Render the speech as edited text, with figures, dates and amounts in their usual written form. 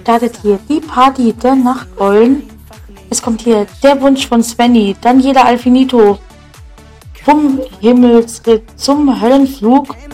startet hier die Party der Nachteulen. Es kommt hier der Wunsch von Svenny, dann jeder Alfinito. Vom Himmelsritt zum Höllenflug.